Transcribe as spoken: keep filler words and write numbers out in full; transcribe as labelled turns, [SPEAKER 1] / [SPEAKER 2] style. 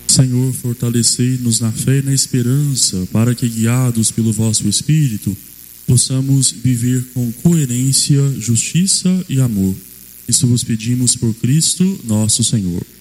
[SPEAKER 1] Senhor, fortalecei-nos na fé e na esperança, para que, guiados pelo vosso Espírito, possamos viver com coerência, justiça e amor. Isso vos pedimos por Cristo, nosso Senhor.